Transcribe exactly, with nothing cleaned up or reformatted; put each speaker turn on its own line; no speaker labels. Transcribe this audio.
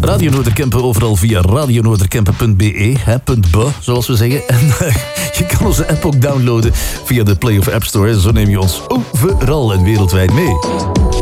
Radio Noorderkempen overal via radionoorderkempen punt be, hè, .be, zoals we zeggen. En uh, je kan onze app ook downloaden via de Play of App Store. Zo neem je ons overal en wereldwijd mee.